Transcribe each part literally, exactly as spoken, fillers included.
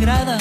sagrada,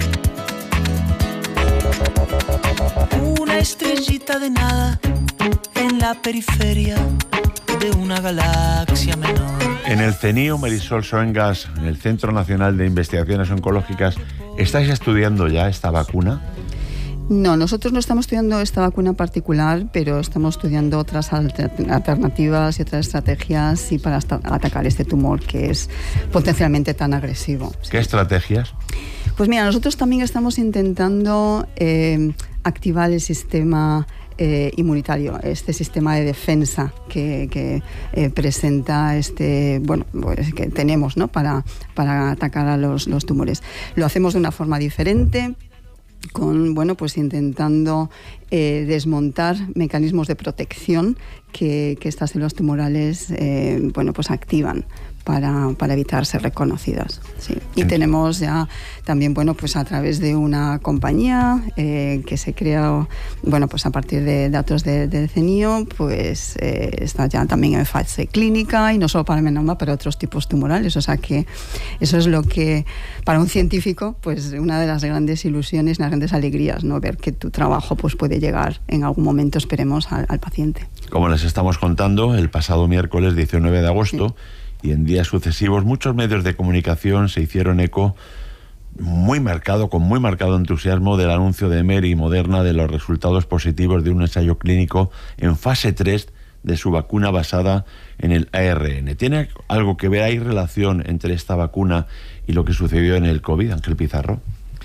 una estrellita de nada en la periferia de una galaxia menor. En el CENIO, Marisol Soengas, en el Centro Nacional de Investigaciones Oncológicas, ¿estáis estudiando ya esta vacuna? No, nosotros no estamos estudiando esta vacuna particular, pero estamos estudiando otras alternativas y otras estrategias y para atacar este tumor que es potencialmente tan agresivo. ¿Qué estrategias? Pues mira, nosotros también estamos intentando eh, activar el sistema eh, inmunitario, este sistema de defensa que, que eh, presenta este, bueno, pues que tenemos, ¿no? para, para atacar a los, los tumores. Lo hacemos de una forma diferente, con, bueno, pues intentando eh, desmontar mecanismos de protección que, que estas células tumorales eh, bueno, pues activan para, para evitar ser reconocidas. Sí. Y tenemos ya también, bueno, pues a través de una compañía eh, que se creó, bueno, pues a partir de datos de, de CENIO, pues eh, está ya también en fase clínica y no solo para melanoma, para otros tipos tumorales. O sea que eso es lo que, para un científico, pues una de las grandes ilusiones, las grandes alegrías, ¿no? Ver que tu trabajo pues puede llegar en algún momento, esperemos, al, al paciente. Como les estamos contando, el pasado miércoles diecinueve de agosto, sí, y en días sucesivos muchos medios de comunicación se hicieron eco muy marcado, con muy marcado entusiasmo, del anuncio de Merck y Moderna de los resultados positivos de un ensayo clínico en fase tres de su vacuna basada en el A R N. ¿Tiene algo que ver, hay relación entre esta vacuna y lo que sucedió en el COVID, Ángel Pizarro?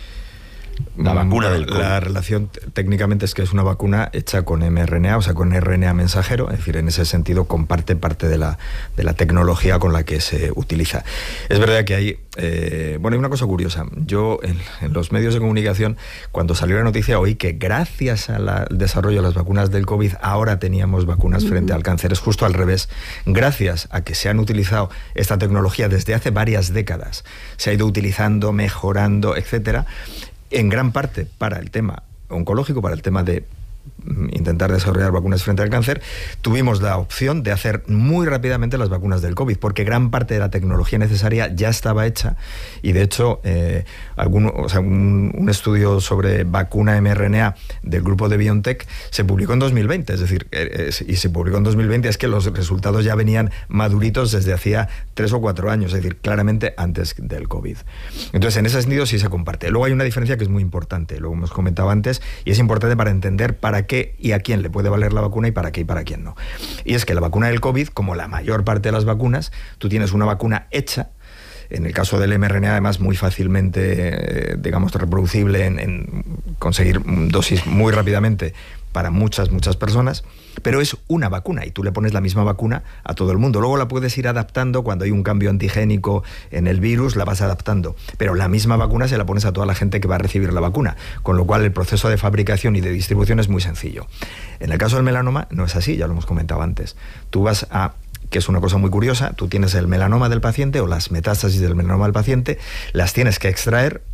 La vacuna del COVID. La relación técnicamente es que es una vacuna hecha con mRNA, o sea, con R N A mensajero, es decir, en ese sentido comparte parte de la, de la tecnología con la que se utiliza. Es verdad que hay, eh, bueno, hay una cosa curiosa. Yo en, en los medios de comunicación, cuando salió la noticia, oí que gracias al desarrollo de las vacunas del COVID ahora teníamos vacunas frente al cáncer. Es justo al revés. Gracias a que se han utilizado esta tecnología desde hace varias décadas, se ha ido utilizando, mejorando, etcétera, en gran parte para el tema oncológico, para el tema de intentar desarrollar vacunas frente al cáncer, tuvimos la opción de hacer muy rápidamente las vacunas del COVID, porque gran parte de la tecnología necesaria ya estaba hecha y de hecho eh, algún, o sea, un, un estudio sobre vacuna mRNA del grupo de BioNTech se publicó en dos mil veinte, es decir, eh, y se publicó en dos mil veinte, es que los resultados ya venían maduritos desde hacía tres o cuatro años, es decir, claramente antes del COVID. Entonces, en ese sentido sí se comparte. Luego hay una diferencia que es muy importante, lo hemos comentado antes, y es importante para entender para para qué y a quién le puede valer la vacuna y para qué y para quién no. Y es que la vacuna del COVID, como la mayor parte de las vacunas, tú tienes una vacuna hecha, en el caso del mRNA además muy fácilmente, eh, digamos, reproducible en, en conseguir dosis muy rápidamente para muchas, muchas personas, pero es una vacuna y tú le pones la misma vacuna a todo el mundo. Luego la puedes ir adaptando cuando hay un cambio antigénico en el virus, la vas adaptando, pero la misma vacuna se la pones a toda la gente que va a recibir la vacuna, con lo cual el proceso de fabricación y de distribución es muy sencillo. En el caso del melanoma no es así, ya lo hemos comentado antes. Tú vas a, que es una cosa muy curiosa, tú tienes el melanoma del paciente o las metástasis del melanoma del paciente, las tienes que extraer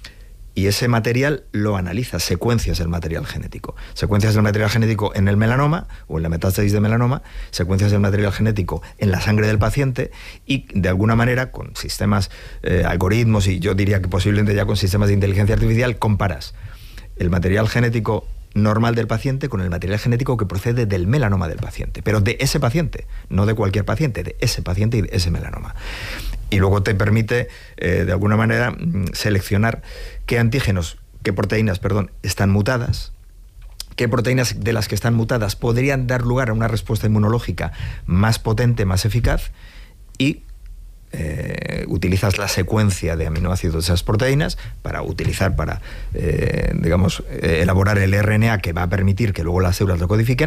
y ese material lo analiza, secuencias el material genético. Secuencias del material genético en el melanoma o en la metástasis de melanoma, secuencias del material genético en la sangre del paciente y de alguna manera con sistemas, eh, algoritmos y yo diría que posiblemente ya con sistemas de inteligencia artificial comparas el material genético normal del paciente con el material genético que procede del melanoma del paciente, pero de ese paciente, no de cualquier paciente, de ese paciente y de ese melanoma. Y luego te permite, eh, de alguna manera, seleccionar qué antígenos, qué proteínas, perdón, están mutadas, qué proteínas de las que están mutadas podrían dar lugar a una respuesta inmunológica más potente, más eficaz, y Eh, utilizas la secuencia de aminoácidos de esas proteínas para utilizar, para, eh, digamos, eh, elaborar el R N A que va a permitir que luego las células lo codifiquen